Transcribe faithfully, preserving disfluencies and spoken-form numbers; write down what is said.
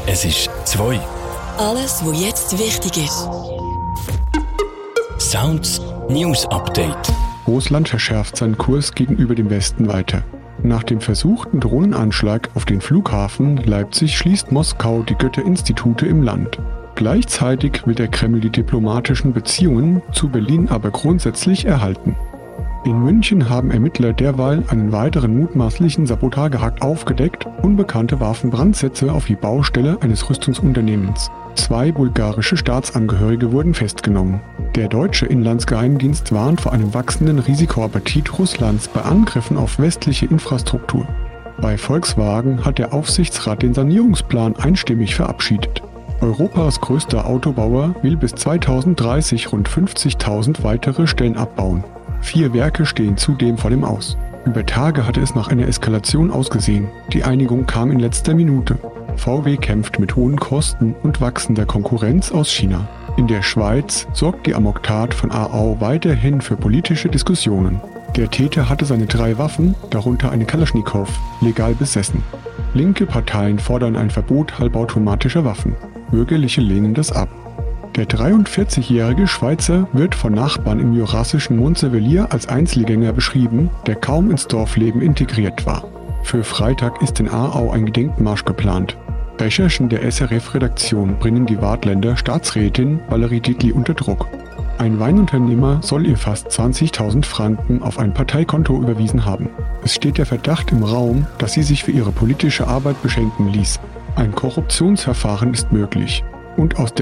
Es ist zwei. Alles, was jetzt wichtig ist. Sounds News Update. Russland verschärft seinen Kurs gegenüber dem Westen weiter. Nach dem versuchten Drohnenanschlag auf den Flughafen Leipzig schließt Moskau die Goethe-Institute im Land. Gleichzeitig will der Kreml die diplomatischen Beziehungen zu Berlin aber grundsätzlich erhalten. In München haben Ermittler derweil einen weiteren mutmaßlichen Sabotageakt aufgedeckt. Unbekannte warfen Brandsätze auf die Baustelle eines Rüstungsunternehmens. Zwei bulgarische Staatsangehörige wurden festgenommen. Der deutsche Inlandsgeheimdienst warnt vor einem wachsenden Risikoappetit Russlands bei Angriffen auf westliche Infrastruktur. Bei Volkswagen hat der Aufsichtsrat den Sanierungsplan einstimmig verabschiedet. Europas größter Autobauer will bis zweitausenddreißig rund fünfzigtausend weitere Stellen abbauen. Vier Werke stehen zudem vor dem Aus. Über Tage hatte es nach einer Eskalation ausgesehen. Die Einigung kam in letzter Minute. V W kämpft mit hohen Kosten und wachsender Konkurrenz aus China. In der Schweiz sorgt die Amoktat von A A U weiterhin für politische Diskussionen. Der Täter hatte seine drei Waffen, darunter eine Kalaschnikow, legal besessen. Linke Parteien fordern ein Verbot halbautomatischer Waffen. Bürgerliche lehnen das ab. Der dreiundvierzigjährige Schweizer wird von Nachbarn im jurassischen Montsevellier als Einzelgänger beschrieben, der kaum ins Dorfleben integriert war. Für Freitag ist in Aarau ein Gedenkmarsch geplant. Recherchen der S R F-Redaktion bringen die Waadtländer Staatsrätin Valerie Dietli unter Druck. Ein Weinunternehmer soll ihr fast zwanzigtausend Franken auf ein Parteikonto überwiesen haben. Es steht der Verdacht im Raum, dass sie sich für ihre politische Arbeit beschenken ließ. Ein Korruptionsverfahren ist möglich. Und aus der